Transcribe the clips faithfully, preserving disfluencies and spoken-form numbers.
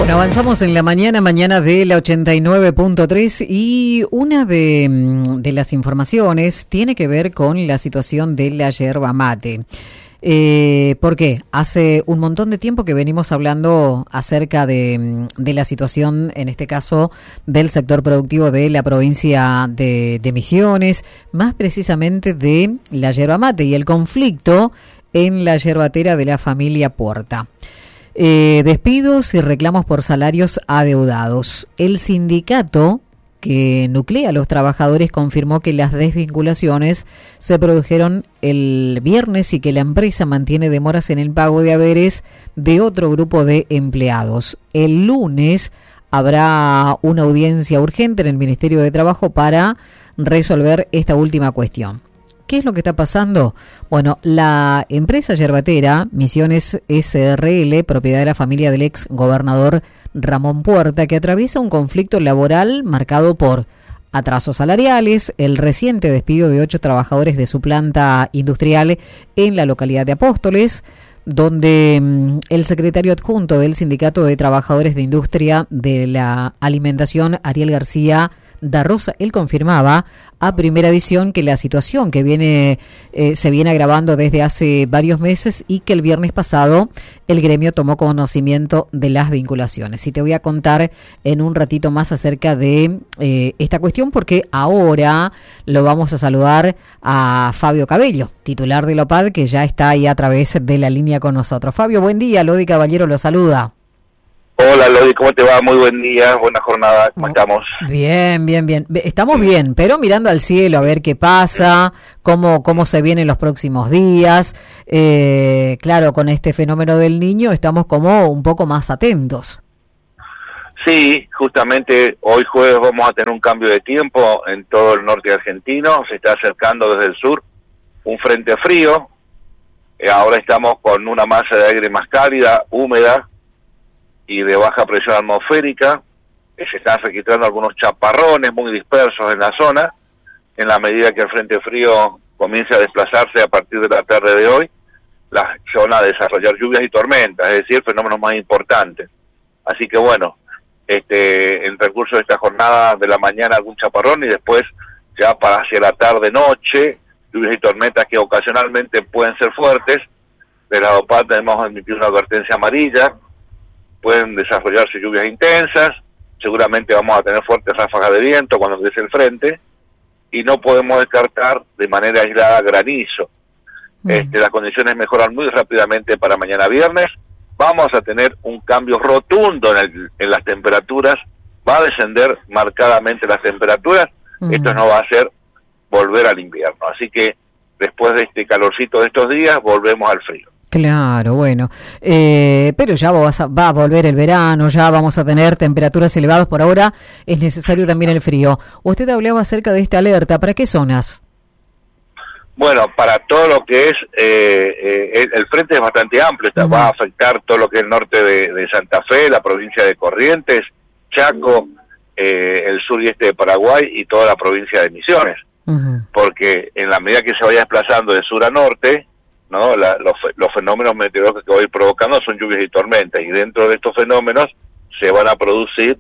Bueno, avanzamos en la mañana, mañana de la ochenta y nueve punto tres y una de, de las informaciones tiene que ver con la situación de la yerba mate. Eh, ¿Por qué? Hace un montón de tiempo que venimos hablando acerca de, de la situación, en este caso, del sector productivo de la provincia de, de Misiones, más precisamente de la yerba mate y el conflicto en la yerbatera de la familia Puerta. Eh, despidos y reclamos por salarios adeudados. El sindicato que nuclea a los trabajadores confirmó que las desvinculaciones se produjeron el viernes y que la empresa mantiene demoras en el pago de haberes de otro grupo de empleados. El lunes habrá una audiencia urgente en el Ministerio de Trabajo para resolver esta última cuestión. ¿Qué es lo que está pasando? Bueno, la empresa yerbatera Misiones S R L, propiedad de la familia del ex gobernador Ramón Puerta, que atraviesa un conflicto laboral marcado por atrasos salariales, el reciente despido de ocho trabajadores de su planta industrial en la localidad de Apóstoles, donde mm, el secretario adjunto del Sindicato de Trabajadores de Industria de la Alimentación, Ariel García da Rosa, él confirmaba a Primera Edición que la situación que viene eh, se viene agravando desde hace varios meses y que el viernes pasado el gremio tomó conocimiento de las vinculaciones. Y te voy a contar en un ratito más acerca de eh, esta cuestión, porque ahora lo vamos a saludar a Fabio Cabello, titular de la O P A D, que ya está ahí a través de la línea con nosotros. Fabio, buen día. Lodi Caballero lo saluda. Hola Lodi, ¿cómo te va? Muy buen día, buena jornada, ¿cómo estamos? Bien, bien, bien. Estamos bien, pero mirando al cielo a ver qué pasa, cómo cómo se vienen los próximos días. Eh, claro, con este fenómeno del Niño estamos como un poco más atentos. Sí, justamente hoy jueves vamos a tener un cambio de tiempo en todo el norte argentino, se está acercando desde el sur un frente frío, eh, ahora estamos con una masa de aire más cálida, húmeda, y de baja presión atmosférica, eh, se están registrando algunos chaparrones muy dispersos en la zona. En la medida que el frente frío comience a desplazarse a partir de la tarde de hoy, la zona a desarrollar lluvias y tormentas, es decir, fenómenos más importantes. Así que bueno, este, en el recurso de esta jornada de la mañana algún chaparrón y después ya para hacia la tarde-noche, lluvias y tormentas que ocasionalmente pueden ser fuertes. De la O P A D tenemos emitido una advertencia amarilla, pueden desarrollarse lluvias intensas, seguramente vamos a tener fuertes ráfagas de viento cuando ingrese el frente, y no podemos descartar de manera aislada granizo. Mm. Este, las condiciones mejoran muy rápidamente para mañana viernes, vamos a tener un cambio rotundo en, el, en las temperaturas, va a descender marcadamente las temperaturas, mm. esto no va a ser volver al invierno, así que después de este calorcito de estos días volvemos al frío. Claro, bueno, eh, pero ya vas a, va a volver el verano, ya vamos a tener temperaturas elevadas. Por ahora es necesario también el frío. Usted hablaba acerca de esta alerta, ¿para qué zonas? Bueno, para todo lo que es, eh, eh, el, el frente es bastante amplio, uh-huh. va a afectar todo lo que es el norte de, de Santa Fe, la provincia de Corrientes, Chaco, eh, el sur y este de Paraguay y toda la provincia de Misiones, uh-huh. porque en la medida que se vaya desplazando de sur a norte, ¿no? La, los, los fenómenos meteorológicos que voy provocando son lluvias y tormentas, y dentro de estos fenómenos se van a producir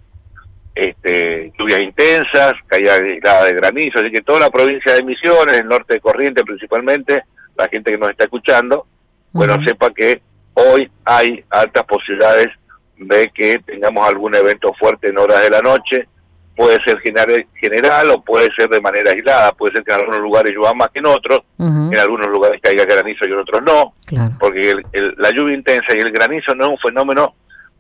este, lluvias intensas, caída de granizo, así que toda la provincia de Misiones, el norte de Corrientes principalmente, la gente que nos está escuchando, bueno, uh-huh. sepa que hoy hay altas posibilidades de que tengamos algún evento fuerte en horas de la noche, puede ser general, general o puede ser de manera aislada, puede ser que en algunos lugares llueva más que en otros, uh-huh. en algunos lugares caiga granizo y en otros no, claro. porque el, el, la lluvia intensa y el granizo no es un fenómeno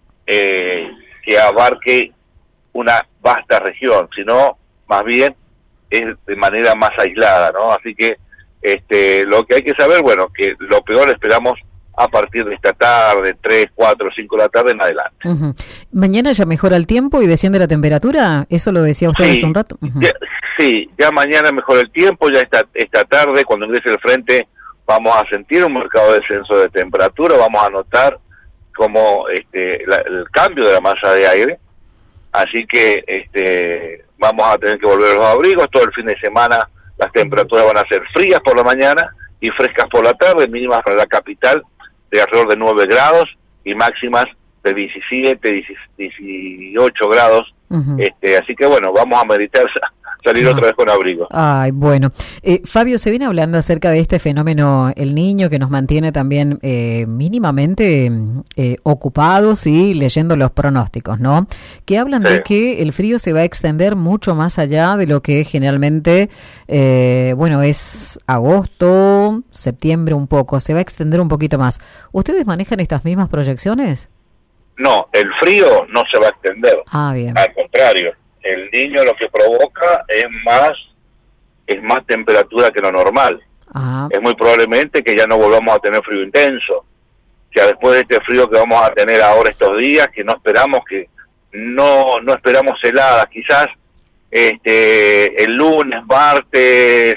eh, que abarque una vasta región, sino más bien es de manera más aislada, ¿no? Así que este, lo que hay que saber, bueno, que lo peor esperamos a partir de esta tarde, tres, cuatro, cinco de la tarde en adelante. Uh-huh. ¿Mañana ya mejora el tiempo y desciende la temperatura? ¿Eso lo decía usted sí, hace un rato? Uh-huh. ya, sí, ya mañana mejora el tiempo, ya esta, esta tarde, cuando ingrese el frente, vamos a sentir un marcado descenso de temperatura, vamos a notar como este, la, el cambio de la masa de aire, así que este, vamos a tener que volver a los abrigos, todo el fin de semana las temperaturas van a ser frías por la mañana y frescas por la tarde, mínimas para la capital de alrededor de nueve grados y máximas de diecisiete, dieciocho grados, uh-huh. este, así que bueno, vamos a meditar salir ah. otra vez con abrigo. Ay, bueno. Eh, Fabio, se viene hablando acerca de este fenómeno El Niño que nos mantiene también eh, mínimamente eh, ocupados y leyendo los pronósticos, ¿no? Que hablan sí. de que el frío se va a extender mucho más allá de lo que generalmente, eh, bueno, es agosto, septiembre un poco, se va a extender un poquito más. ¿Ustedes manejan estas mismas proyecciones? No, el frío no se va a extender. Ah, bien. Al contrario. El Niño lo que provoca es más es más temperatura que lo normal. Ajá. Es muy probablemente que ya no volvamos a tener frío intenso. Ya después de este frío que vamos a tener ahora estos días, que no esperamos que no no esperamos heladas, quizás este el lunes, martes,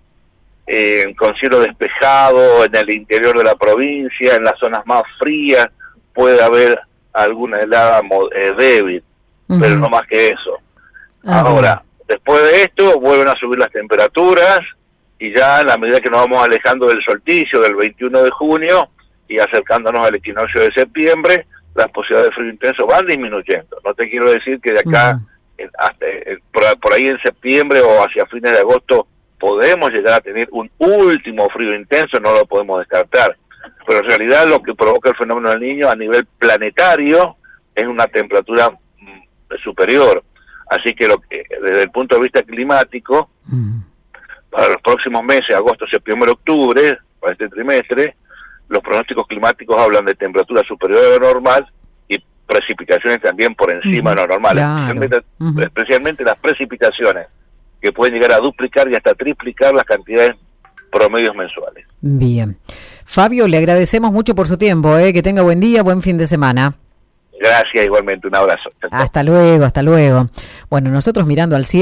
eh, con cielo despejado en el interior de la provincia, en las zonas más frías puede haber alguna helada eh, débil, uh-huh. pero no más que eso. Ah, Ahora, bueno. después de esto, vuelven a subir las temperaturas y ya en la medida que nos vamos alejando del solsticio del veintiuno de junio y acercándonos al equinoccio de septiembre, las posibilidades de frío intenso van disminuyendo. No te quiero decir que de acá, uh-huh. en, hasta, en, por, por ahí en septiembre o hacia fines de agosto, podemos llegar a tener un último frío intenso, no lo podemos descartar. Pero en realidad lo que provoca el fenómeno del Niño a nivel planetario es una temperatura mm, superior. Así que, lo que desde el punto de vista climático, mm. para los próximos meses, agosto, septiembre, octubre, para este trimestre, los pronósticos climáticos hablan de temperaturas superiores a lo normal y precipitaciones también por encima mm. de lo normal, claro. especialmente, mm. especialmente las precipitaciones, que pueden llegar a duplicar y hasta triplicar las cantidades promedios mensuales. Bien. Fabio, le agradecemos mucho por su tiempo, ¿eh? Que tenga buen día, buen fin de semana. Gracias, igualmente, un abrazo. Hasta luego, hasta luego. Bueno, nosotros mirando al cielo.